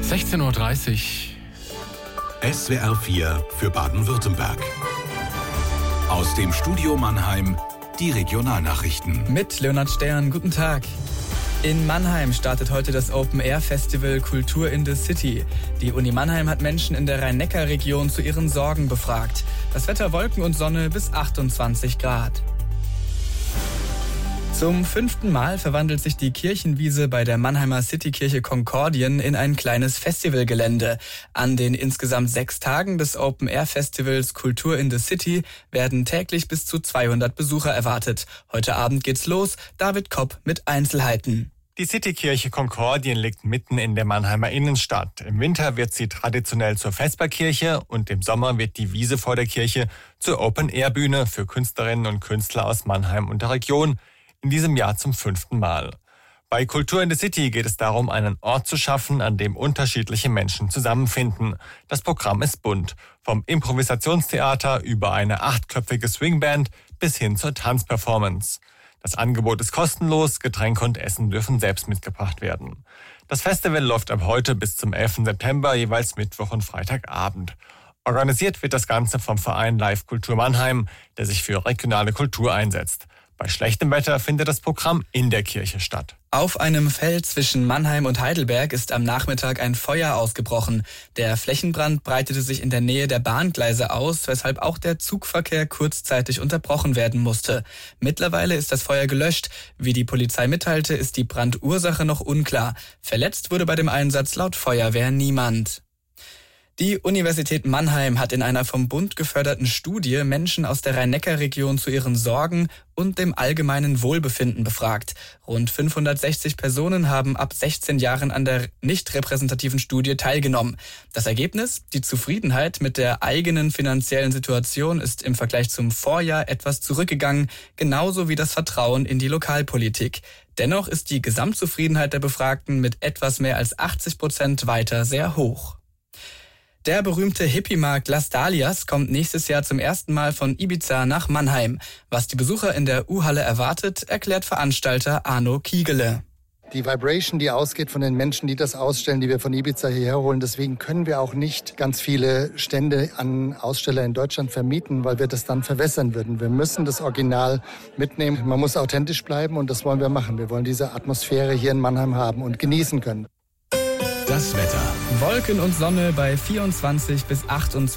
16:30 Uhr. SWR 4 für Baden-Württemberg. Aus dem Studio Mannheim die Regionalnachrichten. Mit Leonhard Stern, guten Tag. In Mannheim startet heute das Open-Air-Festival Kultur in the City. Die Uni Mannheim hat Menschen in der Rhein-Neckar-Region zu ihren Sorgen befragt. Das Wetter Wolken und Sonne bis 28 Grad. Zum 5. Mal verwandelt sich die Kirchenwiese bei der Mannheimer Citykirche Konkordien in ein kleines Festivalgelände. An den insgesamt 6 Tagen des Open-Air-Festivals Kultur in the City werden täglich bis zu 200 Besucher erwartet. Heute Abend geht's los. David Kopp mit Einzelheiten. Die Citykirche Konkordien liegt mitten in der Mannheimer Innenstadt. Im Winter wird sie traditionell zur Vesperkirche und im Sommer wird die Wiese vor der Kirche zur Open-Air-Bühne für Künstlerinnen und Künstler aus Mannheim und der Region. In diesem Jahr zum 5. Mal. Bei Kultur in the City geht es darum, einen Ort zu schaffen, an dem unterschiedliche Menschen zusammenfinden. Das Programm ist bunt. Vom Improvisationstheater über eine 8-köpfige Swingband bis hin zur Tanzperformance. Das Angebot ist kostenlos, Getränke und Essen dürfen selbst mitgebracht werden. Das Festival läuft ab heute bis zum 11. September, jeweils Mittwoch und Freitagabend. Organisiert wird das Ganze vom Verein Live Kultur Mannheim, der sich für regionale Kultur einsetzt. Bei schlechtem Wetter findet das Programm in der Kirche statt. Auf einem Feld zwischen Mannheim und Heidelberg ist am Nachmittag ein Feuer ausgebrochen. Der Flächenbrand breitete sich in der Nähe der Bahngleise aus, weshalb auch der Zugverkehr kurzzeitig unterbrochen werden musste. Mittlerweile ist das Feuer gelöscht. Wie die Polizei mitteilte, ist die Brandursache noch unklar. Verletzt wurde bei dem Einsatz laut Feuerwehr niemand. Die Universität Mannheim hat in einer vom Bund geförderten Studie Menschen aus der Rhein-Neckar-Region zu ihren Sorgen und dem allgemeinen Wohlbefinden befragt. Rund 560 Personen haben ab 16 Jahren an der nicht repräsentativen Studie teilgenommen. Das Ergebnis? Die Zufriedenheit mit der eigenen finanziellen Situation ist im Vergleich zum Vorjahr etwas zurückgegangen, genauso wie das Vertrauen in die Lokalpolitik. Dennoch ist die Gesamtzufriedenheit der Befragten mit etwas mehr als 80% weiter sehr hoch. Der berühmte Hippie-Markt Las Dalias kommt nächstes Jahr zum ersten Mal von Ibiza nach Mannheim. Was die Besucher in der U-Halle erwartet, erklärt Veranstalter Arno Kiegele. Die Vibration, die ausgeht von den Menschen, die das ausstellen, die wir von Ibiza hierher holen. Deswegen können wir auch nicht ganz viele Stände an Aussteller in Deutschland vermieten, weil wir das dann verwässern würden. Wir müssen das Original mitnehmen. Man muss authentisch bleiben und das wollen wir machen. Wir wollen diese Atmosphäre hier in Mannheim haben und genießen können. Das Wetter. Wolken und Sonne bei 24 bis 28